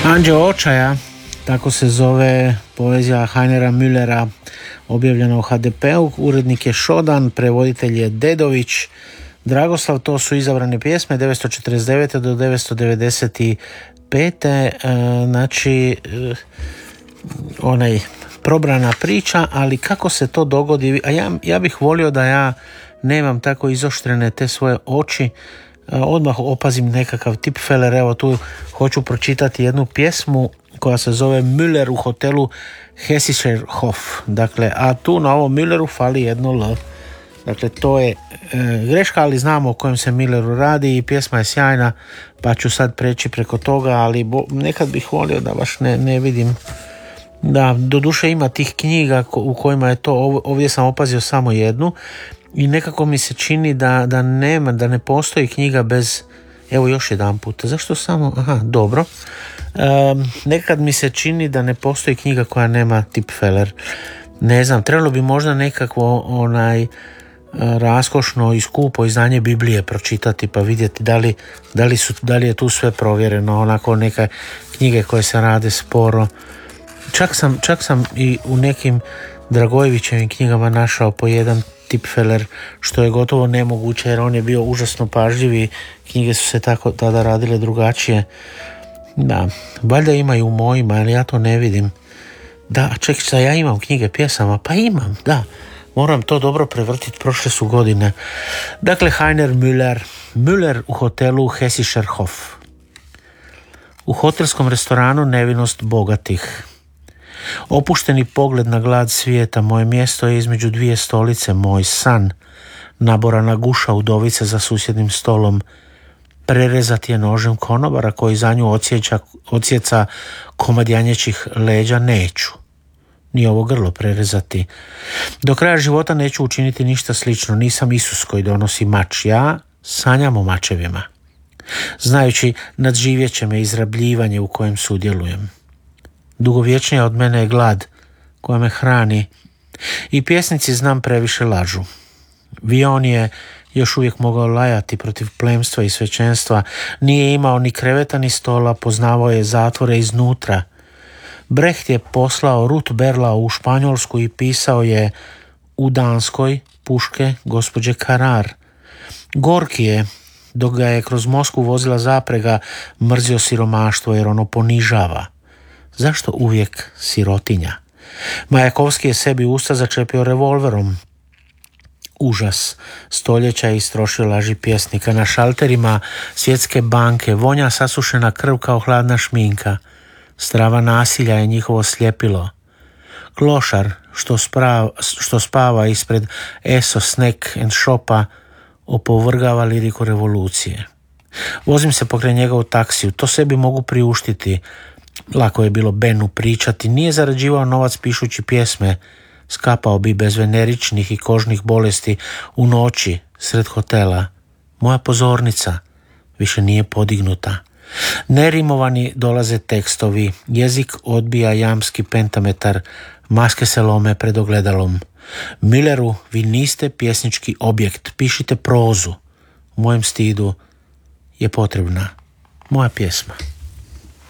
Anđeo očaja, tako se zove poezija Heinera Müllera, objavljena u HDP-u. Urednik je Šodan, prevoditelj je Dedović. Dragoslav, to su izabrane pjesme 949. do 995. Znači, onaj probrana priča, ali kako se to dogodi, a ja bih volio da ja nemam tako izoštrene te svoje oči, odmah opazim nekakav tipfeler. Evo tu hoću pročitati jednu pjesmu koja se zove Müller u hotelu Hessischer Hof. Dakle, a tu na ovom Mülleru fali jedno L. Dakle, to je greška, ali znamo o kojem se Mülleru radi i pjesma je sjajna, pa ću sad preći preko toga, ali nekad bih volio da baš ne vidim. Da, doduše ima tih knjiga u kojima je to, ovdje sam opazio samo jednu i nekako mi se čini da ne postoji knjiga bez, evo još jedan put, zašto samo, dobro. Nekad mi se čini da ne postoji knjiga koja nema tipfeler. Ne znam, trebalo bi možda nekakvo raskošno i skupo izdanje Biblije pročitati pa vidjeti da li je tu sve provjereno, onako neke knjige koje se rade sporo. Čak sam i u nekim Dragojevićevim knjigama našao po jedan tipfeler, što je gotovo nemoguće jer on je bio užasno pažljiv i knjige su se tako tada radile drugačije. Da, valjda imaju u mojima, ali ja to ne vidim. Da, čekaj, ja imam knjige pjesama, pa imam, da. Moram to dobro prevrtiti, prošle su godine. Dakle, Heiner Müller u hotelu Hessischer Hof. U hotelskom restoranu nevinost bogatih. Opušteni pogled na glad svijeta, moje mjesto je između dvije stolice, moj san. Naborana guša udovice za susjednim stolom. Prerezati je nožem konobara koji za nju odsjeca komad janjećih leđa, neću. Ni ovo grlo prerezati. Do kraja života neću učiniti ništa slično, nisam Isus koji donosi mač, ja sanjam o mačevima. Znajući, nadživjet će me izrabljivanje u kojem sudjelujem. Dugovječnija od mene je glad koja me hrani i pjesnici znam previše lažu. Vion je još uvijek mogao lajati protiv plemstva i svećenstva, nije imao ni kreveta ni stola, poznavao je zatvore iznutra. Brecht je poslao Ruth Berlau u Španjolsku i pisao je u Danskoj puške gospođe Karar. Gorki je, dok ga je kroz Moskvu vozila zaprega, mrzio siromaštvo jer ono ponižava. Zašto uvijek sirotinja? Majakovski je sebi usta začepio revolverom. Užas stoljeća je istrošio laži pjesnika. Na šalterima Svjetske banke vonja sasušena krv kao hladna šminka. Strava nasilja je njihovo sljepilo. Klošar što spava ispred Esso Snack and Shopa opovrgava liriku revolucije. Vozim se pokraj njega u taksiju, to sebi mogu priuštiti. Lako je bilo Benu pričati, nije zarađivao novac pišući pjesme, skapao bi bez veneričnih i kožnih bolesti u noći sred hotela. Moja pozornica više nije podignuta. Nerimovani dolaze tekstovi, jezik odbija jamski pentametar, maske se lome pred ogledalom. Mülleru, vi niste pjesnički objekt, pišite prozu. U mojem stidu je potrebna moja pjesma.